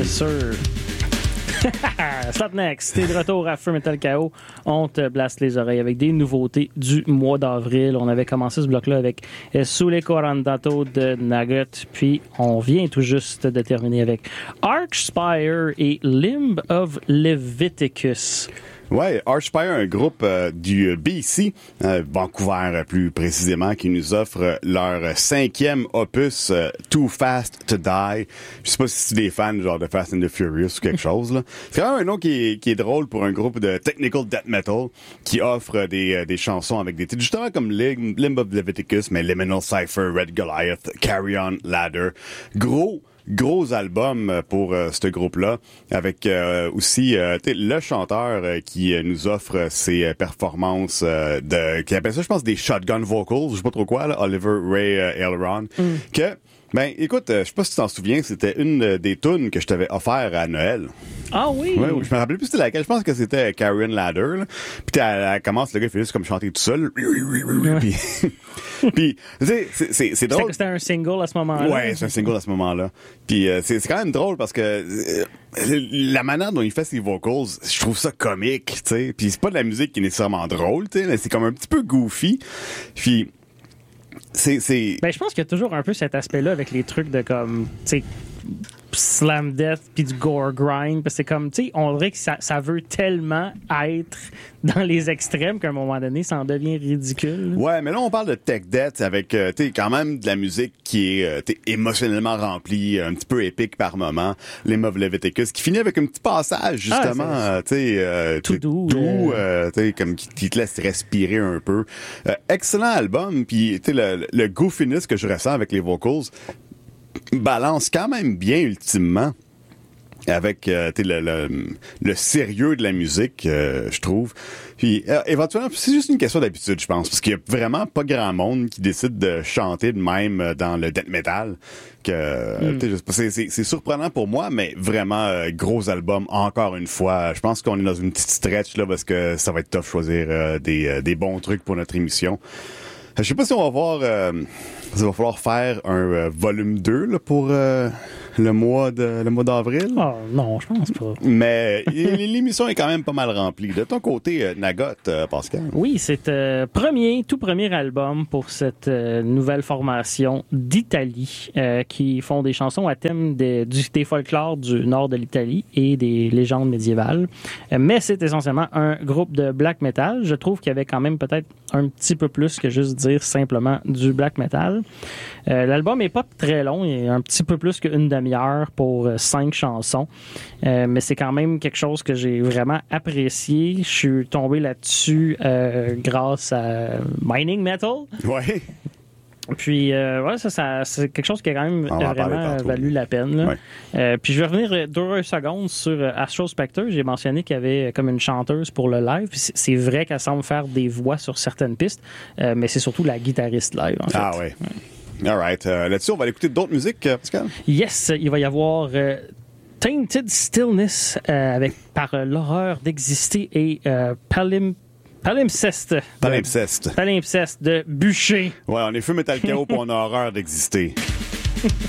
Yes, sir. Stop next. T'es de retour à Feu Metal KO. On te blaste les oreilles avec des nouveautés du mois d'avril. On avait commencé ce bloc-là avec Sule Corandato de Nugget. Puis on vient tout juste de terminer avec Archspire et Limb of Leviticus. Ouais, Archspire, un groupe du BC, Vancouver plus précisément, qui nous offre leur 5e opus, Too Fast to Die. Je sais pas si c'est des fans genre de Fast and the Furious ou quelque chose là. C'est quand même un nom qui est drôle pour un groupe de technical death metal qui offre des chansons avec des titres justement comme Limb of Leviticus, mais Liminal Cypher, Red Goliath, Carry On Ladder. Gros album pour ce groupe-là, avec aussi le chanteur qui nous offre ses performances qui appelle ça, je pense, des shotgun vocals, je sais pas trop quoi, là, Oliver Ray Aileron, que, ben, écoute, je sais pas si tu t'en souviens, c'était une des tunes que je t'avais offert à Noël. Ah oui? Ouais, je me rappelle plus c'était laquelle. Je pense que c'était Carrion Ladder. Là. Puis elle commence, le gars fait juste comme chanter tout seul. Puis tu sais, c'est drôle. C'était un single à ce moment-là. Ouais, c'est un single à ce moment-là. Puis c'est quand même drôle parce que la manière dont il fait ses vocals, je trouve ça comique, tu sais. Puis c'est pas de la musique qui est nécessairement drôle, tu sais, mais c'est comme un petit peu goofy. Puis Ben, je pense qu'il y a toujours un peu cet aspect-là avec les trucs de comme, tu sais, slam death puis du gore grind, parce que c'est comme, tu sais, on dirait que ça veut tellement être dans les extrêmes qu'à un moment donné, ça en devient ridicule. Ouais, mais là, on parle de tech death avec, tu sais, quand même de la musique qui est émotionnellement remplie, un petit peu épique par moment. Les Limb of Leviticus, qui finit avec un petit passage, justement, tu sais, tout doux. Tu sais, comme qui te laisse respirer un peu. Excellent album, puis tu sais, le goofiness que je ressens avec les vocals balance quand même bien ultimement avec le sérieux de la musique, je trouve. Puis éventuellement, c'est juste une question d'habitude, je pense, parce qu'il y a vraiment pas grand monde qui décide de chanter de même dans le death metal. C'est surprenant pour moi, mais vraiment gros album encore une fois. Je pense qu'on est dans une petite stretch là parce que ça va être tough choisir des bons trucs pour notre émission. Je sais pas si on va voir. Il va falloir faire un volume 2 là, pour le mois d'avril. Oh non, je pense pas. Mais l'émission est quand même pas mal remplie. De ton côté, Nagot, Pascal? Oui, c'est tout premier album pour cette nouvelle formation d'Italie qui font des chansons à thème des folklores du nord de l'Italie et des légendes médiévales. Mais c'est essentiellement un groupe de black metal. Je trouve qu'il y avait quand même peut-être un petit peu plus que juste dire simplement du black metal. L'album est pas très long, il est un petit peu plus qu'une demi-heure pour 5 chansons, mais c'est quand même quelque chose que j'ai vraiment apprécié. Je suis tombé là-dessus grâce à Mining Metal. Ouais. Puis, ouais, ça c'est quelque chose qui a quand même vraiment valu la peine. Là. Ouais. Puis, je vais revenir 2 secondes sur Astral Spectre. J'ai mentionné qu'il y avait comme une chanteuse pour le live. Puis c'est vrai qu'elle semble faire des voix sur certaines pistes, mais c'est surtout la guitariste live, en fait. Ah ouais. All right. Là-dessus, on va aller écouter d'autres musiques, Pascal? Yes, il va y avoir Tainted Stillness par l'horreur d'exister et Palimpsest de Bûcher. Ouais, on est Feu Metal KO pour on a horreur d'exister.